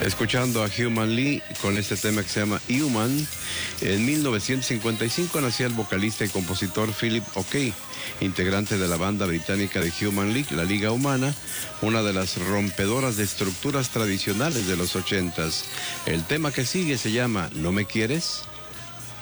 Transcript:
Escuchando a Human Lee con este tema que se llama Human. En 1955 nació el vocalista y compositor Philip O'Kane, integrante de la banda británica de Human League, la Liga Humana, una de las rompedoras de estructuras tradicionales de los 80s. El tema que sigue se llama ¿No me quieres?